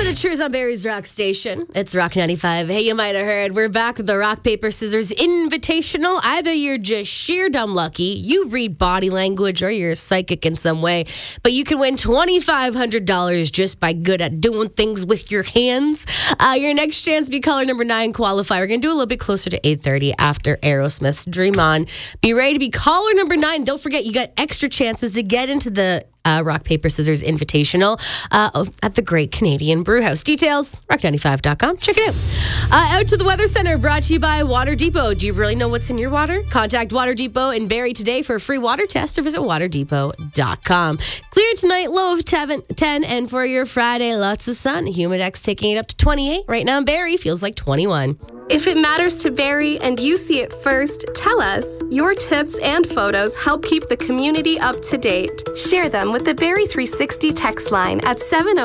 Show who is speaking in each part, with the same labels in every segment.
Speaker 1: bit of truth on Barry's Rock Station. It's Rock 95. Hey, you might have heard we're back with the Rock, Paper, Scissors Invitational. Either you're just sheer dumb lucky, you read body language, or you're psychic in some way, but you can win $2,500 just by good at doing things with your hands. Your next chance to be caller number 9 qualify. We're going to do a little bit closer to 8:30 after Aerosmith's Dream On. Be ready to be caller number 9. Don't forget, you got extra chances to get into the Rock, Paper, Scissors Invitational at the Great Canadian Brewhouse. Details, rock95.com. Check it out. Out to the Weather Center, brought to you by Water Depot. Do you really know what's in your water? Contact Water Depot in Barrie today for a free water test or visit waterdepot.com. Clear tonight, low of 10, and for your Friday, lots of sun. Humidex taking it up to 28. Right now in Barrie, feels like 21.
Speaker 2: If it matters to Barrie and you see it first, tell us. Your tips and photos help keep the community up to date. Share them with the Barrie 360 text line at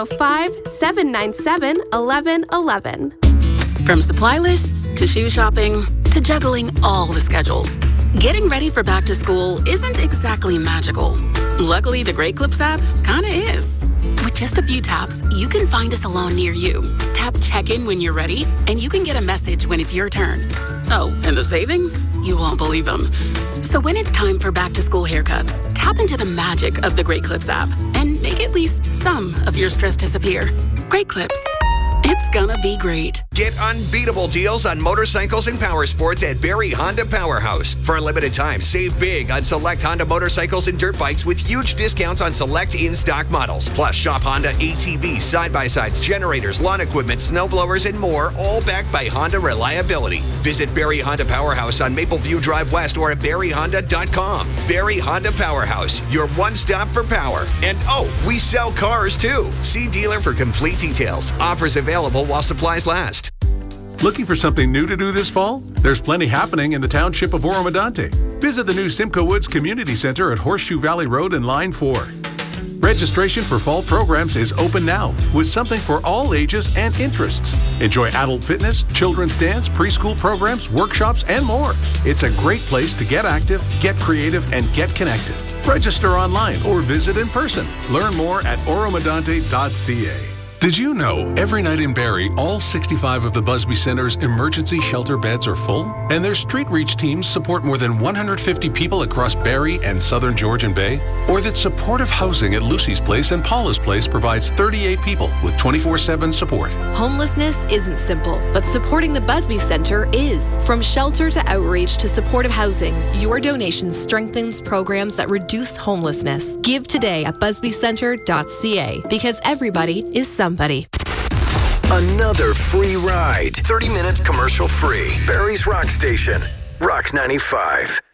Speaker 2: 705-797-1111.
Speaker 3: From supply lists to shoe shopping to juggling all the schedules, getting ready for back to school isn't exactly magical. Luckily, the Great Clips app kinda is. With just a few taps, you can find a salon near you. Tap check-in when you're ready, and you can get a message when it's your turn. Oh, and the savings? You won't believe them. So when it's time for back-to-school haircuts, tap into the magic of the Great Clips app and make at least some of your stress disappear. Great Clips. It's gonna be great.
Speaker 4: Get unbeatable deals on motorcycles and power sports at Barrie Honda Powerhouse. For a limited time, save big on select Honda motorcycles and dirt bikes with huge discounts on select in-stock models. Plus, shop Honda ATVs, side-by-sides, generators, lawn equipment, snowblowers, and more, all backed by Honda reliability. Visit Barrie Honda Powerhouse on Mapleview Drive West or at barriehonda.com. Barrie Honda Powerhouse, your one-stop for power. And we sell cars too. See dealer for complete details. Offers available while supplies last.
Speaker 5: Looking for something new to do this fall? There's plenty happening in the township of Oro-Medonte. Visit the new Simcoe Woods Community Center at Horseshoe Valley Road and Line 4. Registration for fall programs is open now, with something for all ages and interests. Enjoy adult fitness, children's dance, preschool programs, workshops, and more. It's a great place to get active, get creative, and get connected. Register online or visit in person. Learn more at oromedonte.ca. Did you know every night in Barrie, all 65 of the Busby Center's emergency shelter beds are full? And their street reach teams support more than 150 people across Barrie and southern Georgian Bay? Or that supportive housing at Lucy's Place and Paula's Place provides 38 people with 24/7 support?
Speaker 6: Homelessness isn't simple, but supporting the Busby Center is. From shelter to outreach to supportive housing, your donation strengthens programs that reduce homelessness. Give today at busbycenter.ca, because everybody is somebody.
Speaker 7: Another free ride. 30 minutes commercial free. Barrie's Rock Station. Rock 95.